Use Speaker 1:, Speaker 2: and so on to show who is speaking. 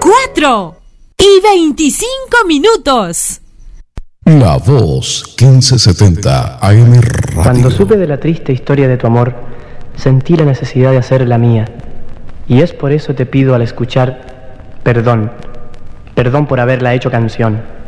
Speaker 1: 4:25.
Speaker 2: La Voz 1570 AM Radio.
Speaker 3: Cuando supe de la triste historia de tu amor, sentí la necesidad de hacer la mía. Y es por eso te pido al escuchar, perdón por haberla hecho canción.